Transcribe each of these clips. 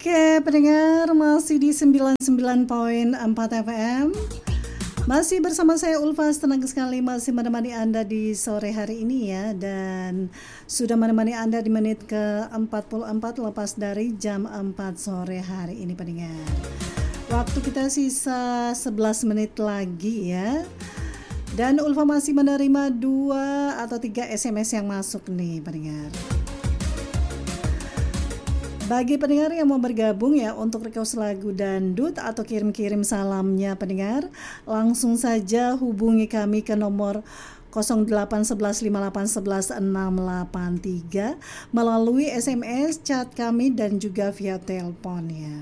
Oke, pendengar masih di 99,4 FM. Masih bersama saya Ulfa, senang sekali masih menemani Anda di sore hari ini ya. Dan sudah menemani Anda di menit ke-44 lepas dari jam 4 sore hari ini pendengar. Waktu kita sisa 11 menit lagi ya. Dan Ulfa masih menerima 2 atau 3 SMS yang masuk nih pendengar. Bagi pendengar yang mau bergabung ya untuk request lagu dangdut atau kirim-kirim salamnya pendengar, langsung saja hubungi kami ke nomor 08115811 683 melalui SMS, chat kami dan juga via telepon ya.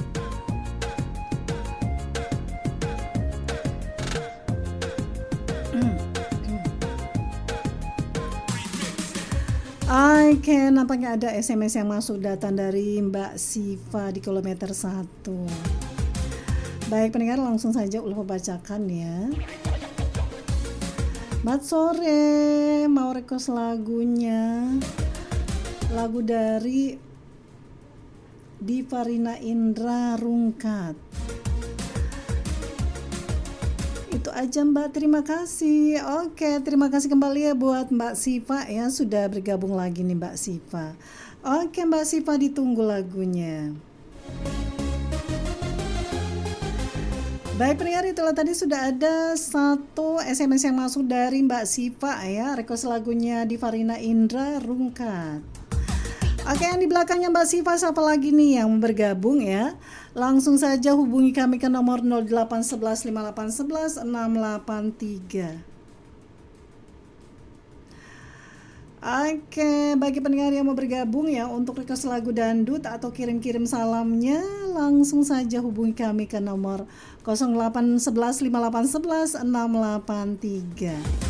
Oke, nampaknya ada SMS yang masuk datang dari Mbak Siva di kilometer 1. Baik pendengar, langsung saja Ulfa bacakan ya. Selamat sore, mau request lagunya. Lagu dari Divarina Indra Rungkat. Itu aja Mbak, terima kasih. Oke, terima kasih kembali ya buat Mbak Siva ya, sudah bergabung lagi nih Mbak Siva. Oke Mbak Siva, ditunggu lagunya. Baik pendengar, itulah tadi sudah ada satu SMS yang masuk dari Mbak Siva ya, request lagunya Divarina Indra Rungkat. Oke, yang di belakangnya Mbak Siva siapa lagi nih yang bergabung ya? Langsung saja hubungi kami ke nomor 08115811 683. Oke, bagi pendengar yang mau bergabung ya untuk request lagu dangdut atau kirim-kirim salamnya, langsung saja hubungi kami ke nomor 08115811 683.